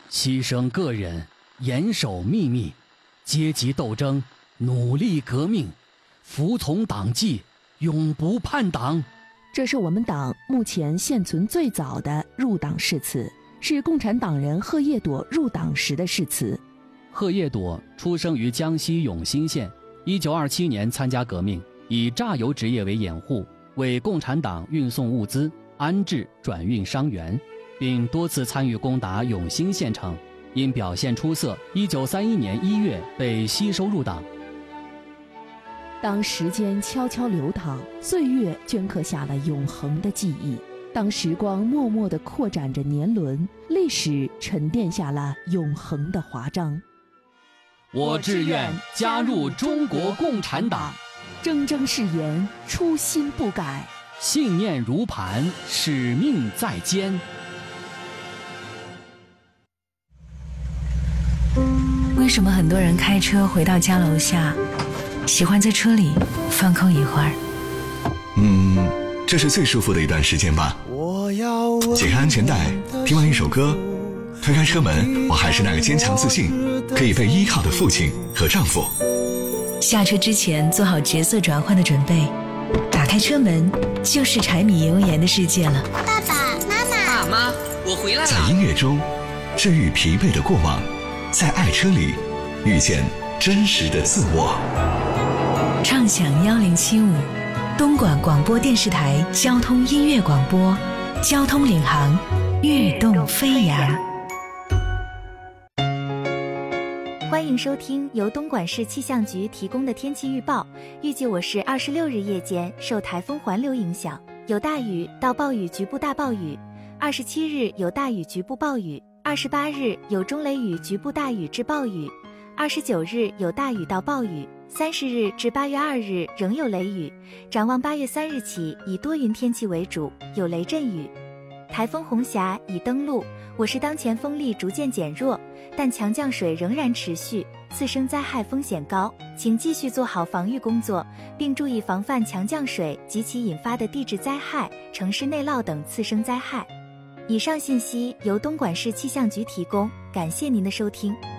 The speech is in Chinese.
牺牲个人，严守秘密，阶级斗争，努力革命，服从党纪，永不叛党。 这是我们党目前现存最早的入党誓词，是共产党人贺叶朵入党时的誓词。 贺叶朵出生于江西永兴县，1927年参加革命，以榨油职业为掩护，为共产党运送物资、安置转运伤员，并多次参与攻打永兴县城。因表现出色，1931年1月被吸收入党。 当时间悄悄流淌，岁月镌刻下了永恒的记忆；当时光默默地扩展着年轮，历史沉淀下了永恒的华章。 我志愿加入中国共产党， 铮铮誓言，初心不改， 信念如磐，使命在肩。 为什么很多人开车回到家楼下，喜欢在车里放空一会儿？ 这是最舒服的一段时间吧。解开安全带，听完一首歌，推开车门，我还是那个坚强自信可以被依靠的父亲和丈夫。 下车之前做好角色转换的准备，打开车门就是柴米油盐的世界了。 爸爸妈妈， 爸妈，我回来了。 在音乐中治愈疲惫的过往，在爱车里遇见真实的自我。 畅享1075，东莞广播电视台交通音乐广播，交通领航，跃动飞扬。 欢迎收听由东莞市气象局提供的天气预报。预计我市26日夜间受台风环流影响，有大雨到暴雨局部大暴雨；27日有大雨局部暴雨；28日有中雷雨局部大雨至暴雨；29日有大雨到暴雨；30日至8月2日仍有雷雨。展望8月3日起以多云天气为主，有雷阵雨。台风红霞已登陆，我市当前风力逐渐减弱，但强降水仍然持续，次生灾害风险高，请继续做好防御工作，并注意防范强降水及其引发的地质灾害、城市内涝等次生灾害。以上信息由东莞市气象局提供，感谢您的收听。